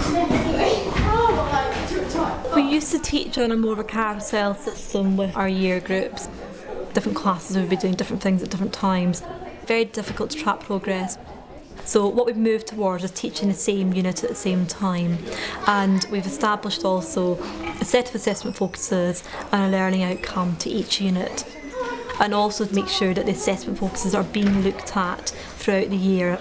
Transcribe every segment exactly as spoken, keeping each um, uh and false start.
We used to teach on a more of a carousel system with our year groups. Different classes would be doing different things at different times. Very difficult to track progress. So what we've moved towards is teaching the same unit at the same time, and we've established also a set of assessment focuses and a learning outcome to each unit, and also to make sure that the assessment focuses are being looked at throughout the year.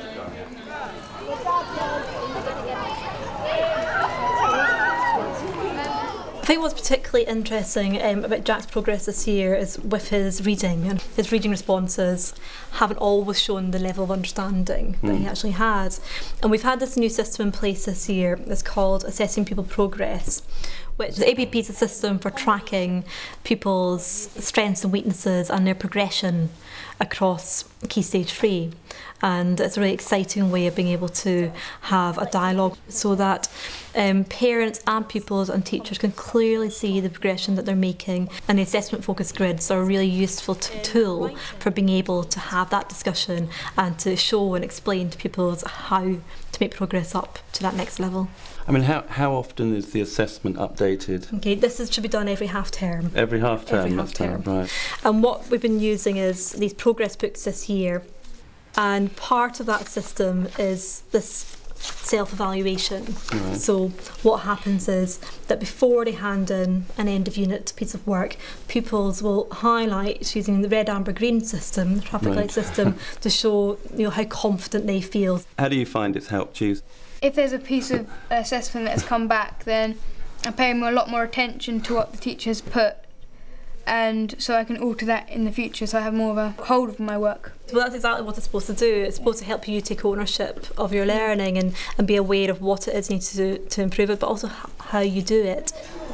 I think what's particularly interesting um, about Jack's progress this year is with his reading, and his reading responses haven't always shown the level of understanding that mm. he actually has. And we've had this new system in place this year that's called Assessing Pupil Progress, which the A P P is a system for tracking pupils' strengths and weaknesses and their progression across Key Stage three. And it's a really exciting way of being able to have a dialogue so that um, parents and pupils and teachers can clearly see the progression that they're making, and the assessment focus grids are a really useful t tool for being able to have that discussion and to show and explain to pupils how to make progress up to that next level. I mean, how, how often is the assessment updated? Okay, this is, should be done every half term. Every half term, every that's half term. Right. And what we've been using is these progress books this year, and part of that system is this self-evaluation. Right. So what happens is that before they hand in an end of unit piece of work, pupils will highlight using the red, amber, green system, the traffic right. light system, to show, you know, how confident they feel. How do you find it's helped you? If there's a piece of assessment that's come back, then I pay a lot more attention to what the teacher's put, and so I can alter that in the future, so I have more of a hold of my work. Well, that's exactly what it's supposed to do. It's supposed to help you take ownership of your learning and, and be aware of what it is you need to do to improve it, but also how you do it.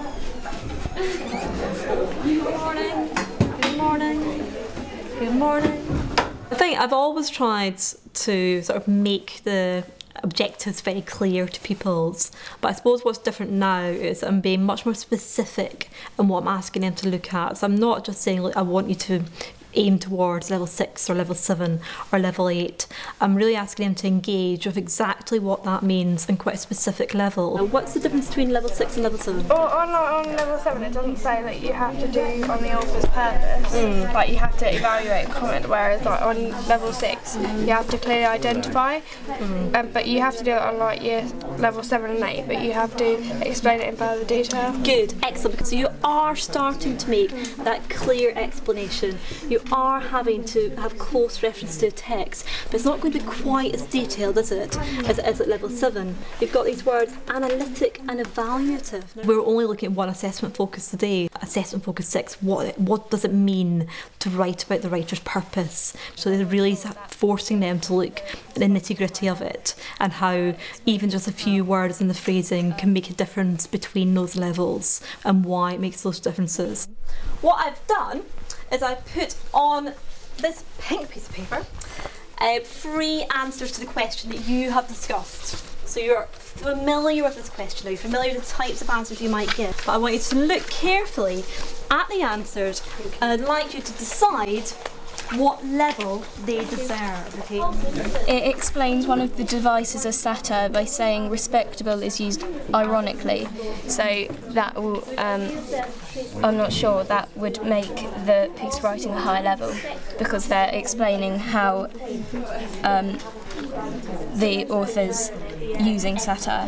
Good morning. Good morning. Good morning. I think I've always tried to sort of make the objectives very clear to pupils, but I suppose what's different now is I'm being much more specific in what I'm asking them to look at. So I'm not just saying, look, I want you to aim towards level six or level seven or level eight. I'm really asking them to engage with exactly what that means in quite a specific level. Now, what's the difference between level six and level seven? Well, on, on level seven it doesn't say that you have to do on the author's purpose, mm. like you have to evaluate comment, whereas like on level six you have to clearly identify, mm. um, but you have to do it on like year level seven and eight, but you have to explain it in further detail. Good, excellent. So you are starting to make that clear explanation. You are having to have close reference to the text, but it's not going to be quite as detailed, is it, as it is at level seven. You've got these words, analytic and evaluative. We're only looking at one assessment focus today. Assessment focus six, what, what does it mean to write about the writer's purpose? So they're really forcing them to look at the nitty gritty of it, and how even just a few words in the phrasing can make a difference between those levels and why it makes those differences. What I've done is I put on this pink piece of paper uh, three answers to the question that you have discussed. So you're familiar with this question, are you familiar with the types of answers you might give? But I want you to look carefully at the answers, and I'd like you to decide what level they deserve, okay? It explains one of the devices as satire by saying respectable is used ironically. So that will, um, I'm not sure, that would make the piece of writing a higher level, because they're explaining how um, the author's using satire.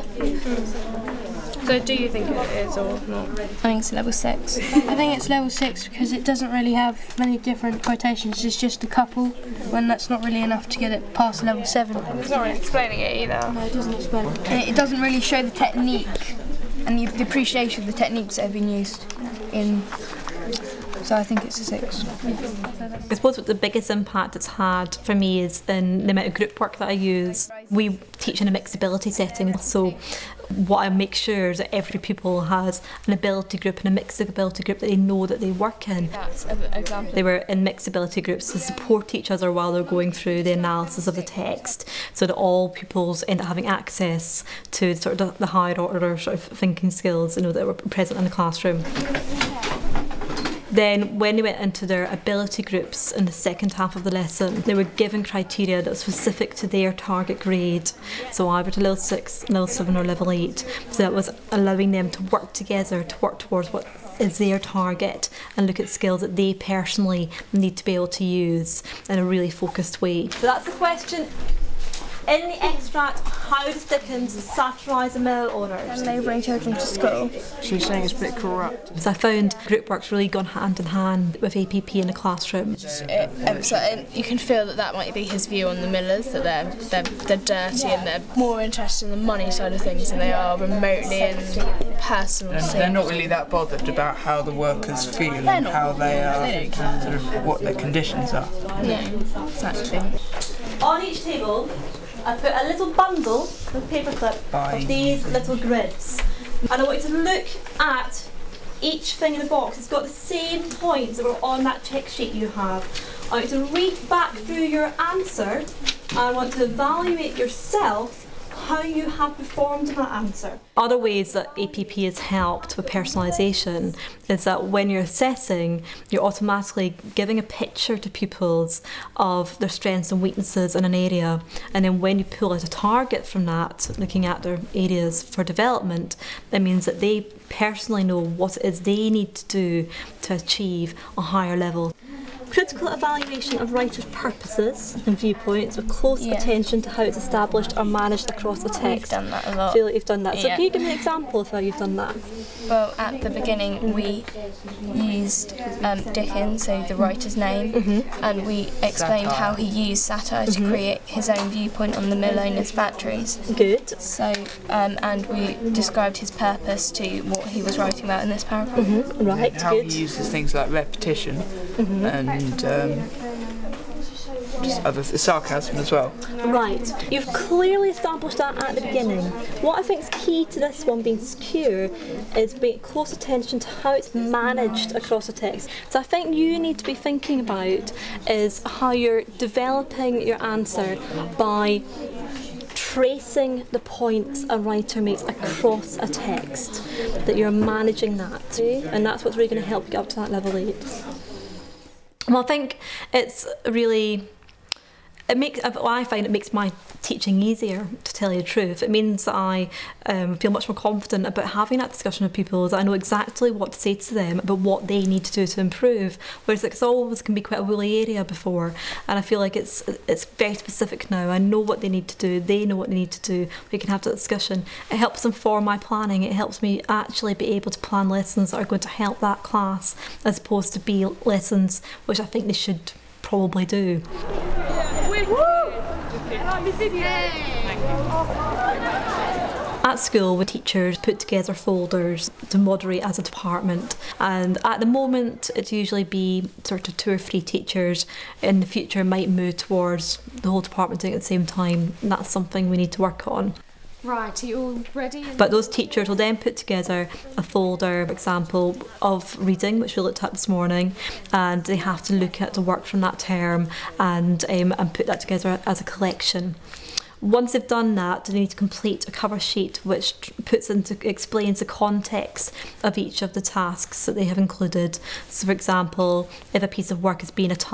So do you think it is or not? I think it's level six. I think it's level six because it doesn't really have many different quotations, it's just a couple, when that's not really enough to get it past level seven. It's not really explaining it either. No, it doesn't explain it. And it doesn't really show the technique and the, the appreciation of the techniques that have been used in, so I think it's a six. I suppose what the biggest impact it's had for me is in the amount of group work that I use. We teach in a mixed ability setting, so what I make sure is that every pupil has an ability group and a mixed ability group that they know that they work in. That's an example. They were in mixed ability groups to support each other while they're going through the analysis of the text, so that all pupils end up having access to sort of the higher order sort of thinking skills, you know, that were present in the classroom. Then when they went into their ability groups in the second half of the lesson, they were given criteria that was specific to their target grade. So either to level six, level seven or level eight. So that was allowing them to work together, to work towards what is their target and look at skills that they personally need to be able to use in a really focused way. So that's the question. In the extract, how does Dickens satirise the mill owners? And they bring children to school. She's saying it's a bit corrupt. So I found group work's really gone hand in hand with A P P in the classroom. It, um, so, and you can feel that that might be his view on the millers, that they're, they're, they're dirty and they're more interested in the money side of things than they are remotely and personal. And they're not really that bothered about how the workers feel They're and not. how they are, They don't and sort of what their conditions are. Yeah, exactly. On each table, I put a little bundle with paperclip Bye. of these little grids. And I want you to look at each thing in the box. It's got the same points that were on that check sheet you have. I want you to read back through your answer. I want to evaluate yourself how you have performed in that answer. Other ways that A P P has helped with personalisation is that when you're assessing, you're automatically giving a picture to pupils of their strengths and weaknesses in an area, and then when you pull out a target from that, looking at their areas for development, that means that they personally know what it is they need to do to achieve a higher level. Critical evaluation of writers' purposes and viewpoints with close Yeah. attention to how it's established or managed across the We've text. done that a I lot. feel like you've done that. So Yeah. can you give me an example of how you've done that? Well, at the beginning we used um, Dickens, so the writer's name, Mm-hmm. and we explained Satire. how he used satire to create his own viewpoint on the mill owners' factories. Good. So, um, and we described his purpose to what he was writing about in this paragraph. Mm-hmm. Right, How good. he uses things like repetition and um, just other sarcasm as well. Right, you've clearly established that at the beginning. What I think is key to this one being secure is paying close attention to how it's managed across the text. So I think you need to be thinking about is how you're developing your answer by tracing the points a writer makes across a text, that you're managing that, and that's what's really going to help you get up to that level eight. Well, I think it's really, it makes, well, I find it makes my teaching easier, to tell you the truth. It means that I um, feel much more confident about having that discussion with pupils, that I know exactly what to say to them about what they need to do to improve, whereas it's always can be quite a woolly area before, and I feel like it's it's very specific now. I know what they need to do, they know what they need to do, we can have that discussion. It helps inform my planning, it helps me actually be able to plan lessons that are going to help that class, as opposed to be lessons which I think they should probably do. At school, the teachers put together folders to moderate as a department, and at the moment it'd usually be sort of two or three teachers. In the future it might move towards the whole department doing it at the same time, and that's something we need to work on. Right, are you all ready? But those teachers will then put together a folder, for example, of reading, which we looked at this morning, and they have to look at the work from that term and um, and put that together as a collection. Once they've done that, they need to complete a cover sheet which puts into explains the context of each of the tasks that they have included. So, for example, if a piece of work has been a